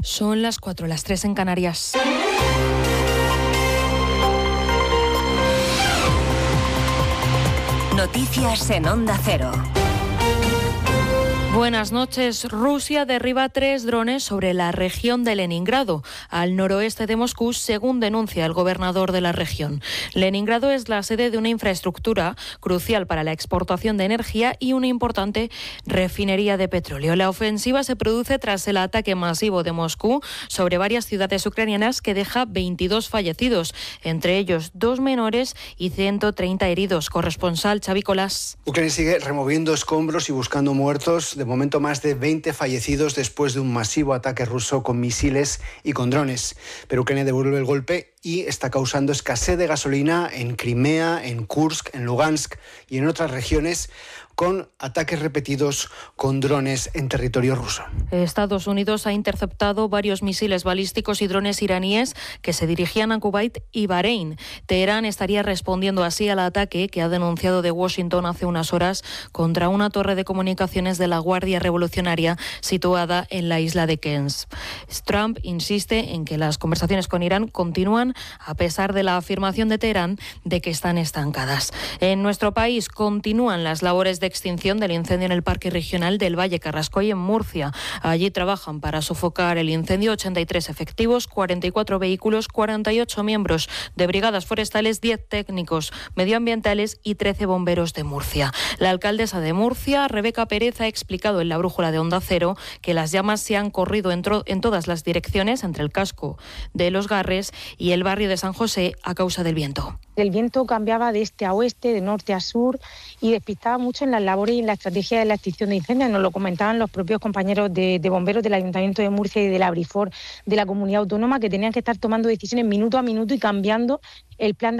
Son las 4, las 3 en Canarias. Noticias en Onda Cero. Buenas noches. Rusia derriba 3 drones sobre la región de Leningrado, al noroeste de Moscú, según denuncia el gobernador de la región. Leningrado es la sede de una infraestructura crucial para la exportación de energía y una importante refinería de petróleo. La ofensiva se produce tras el ataque masivo de Moscú sobre varias ciudades ucranianas que deja 22 fallecidos, entre ellos 2 menores y 130 heridos. Corresponsal Xavi Colás. Ucrania sigue removiendo escombros y buscando muertos. De momento, más de 20 fallecidos después de un masivo ataque ruso con misiles y con drones. Pero Ucrania devuelve el golpe y está causando escasez de gasolina en Crimea, en Kursk, en Lugansk y en otras regiones, con ataques repetidos con drones en territorio ruso. Estados Unidos ha interceptado varios misiles balísticos y drones iraníes que se dirigían a Kuwait y Bahrein. Teherán estaría respondiendo así al ataque que ha denunciado de Washington hace unas horas contra una torre de comunicaciones de la Guardia Revolucionaria situada en la isla de Kens. Trump insiste en que las conversaciones con Irán continúan a pesar de la afirmación de Teherán de que están estancadas. En nuestro país continúan las labores de extinción del incendio en el Parque Regional del Valle Carrascoy en Murcia. Allí trabajan para sofocar el incendio 83 efectivos, 44 vehículos, 48 miembros de brigadas forestales, 10 técnicos medioambientales y 13 bomberos de Murcia. La alcaldesa de Murcia, Rebeca Pérez, ha explicado en la brújula de Onda Cero que las llamas se han corrido en todas las direcciones entre el casco de Los Garres y el barrio de San José a causa del viento. El viento cambiaba de este a oeste, de norte a sur y despistaba mucho en las labores y en la estrategia de la extinción de incendios. Nos lo comentaban los propios compañeros de bomberos del Ayuntamiento de Murcia y de la Brifor de la Comunidad Autónoma, que tenían que estar tomando decisiones minuto a minuto y cambiando el plan de